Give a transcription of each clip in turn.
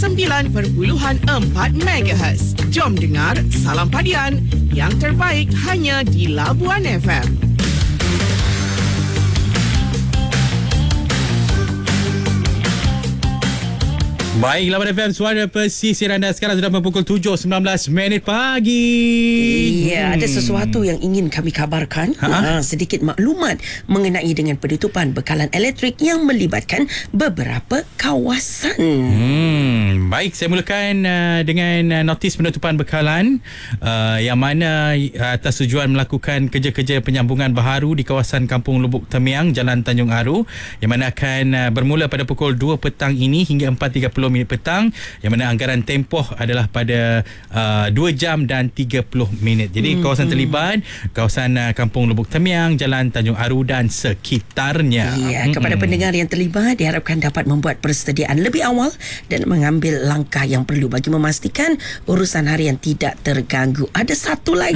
109.4 MHz. Jom dengar Salam Padian, yang terbaik hanya di Labuan FM. Baik, Labuan FM, suara pesisir anda sekarang sudah pukul 7.19 pagi. Ya, ada sesuatu yang ingin kami kabarkan. Sedikit maklumat mengenai dengan penutupan bekalan elektrik yang melibatkan beberapa kawasan. Baik, saya mulakan dengan notis penutupan bekalan yang mana atas tujuan melakukan kerja-kerja penyambungan baharu di kawasan Kampung Lubuk Temiang, Jalan Tanjung Aru, yang mana akan bermula pada pukul 2 petang ini hingga 4.30 minit petang, yang mana anggaran tempoh adalah pada 2 jam dan 30 minit. Jadi kawasan terlibat, kawasan Kampung Lubuk Temiang, Jalan Tanjung Aru dan sekitarnya. Ya, kepada pendengar yang terlibat diharapkan dapat membuat persediaan lebih awal dan mengambil langkah yang perlu bagi memastikan urusan harian tidak terganggu. Ada satu lagi.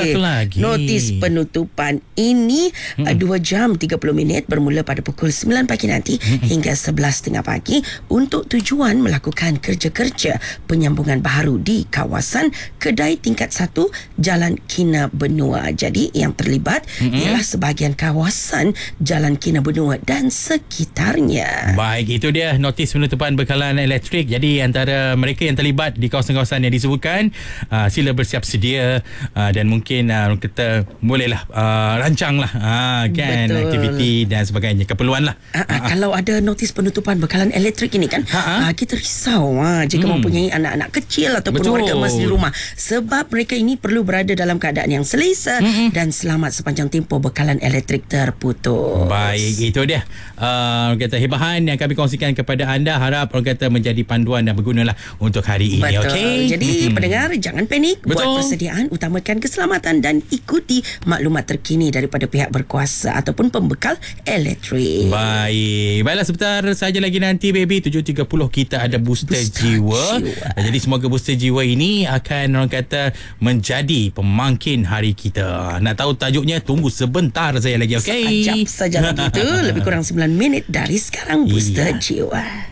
Notis penutupan ini 2 jam 30 minit bermula pada pukul 9 pagi nanti hingga 11.30 pagi untuk tujuan melakukan kerja-kerja penyambungan baharu di kawasan Kedai Tingkat 1 Jalan Kina Benua. Jadi yang terlibat ialah sebahagian kawasan Jalan Kina Benua dan sekitarnya. Baik, itu dia notis penutupan bekalan elektrik. Jadi antara mereka yang terlibat di kawasan-kawasan yang disebutkan, sila bersiap sedia dan mungkin kita bolehlah rancanglah kan aktiviti dan sebagainya, keperluan lah. Kalau ada notis penutupan bekalan elektrik ini kan, kita risau jika mempunyai anak-anak kecil ataupun warga emas di rumah, sebab mereka ini perlu berada dalam keadaan yang selesa dan selamat sepanjang tempoh bekalan elektrik terputus. Baik, itu dia kata hebahan yang kami kongsikan kepada anda. Harap orang kata menjadi panduan dan bergunalah untuk hari ini. Betul. Okay? Jadi pendengar jangan panik. Buat persediaan, utamakan keselamatan dan ikuti maklumat terkini daripada pihak berkuasa ataupun pembekal elektrik. Baiklah, sebentar saja lagi nanti baby 7.30 kita ada booster jiwa. Jadi semoga booster jiwa ini akan orang kata menjadi pemangkin hari kita. Nak tahu tajuknya? Tunggu sebentar saya lagi. Okay? Sekejap saja lagi tu. Lebih kurang 9 minit dari sekarang booster jiwa.